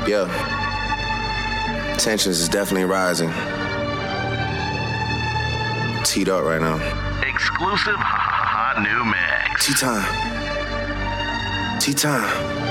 Yeah. Tensions is definitely rising. Teed up right now. Exclusive hot new mix. Tea time. Tea time.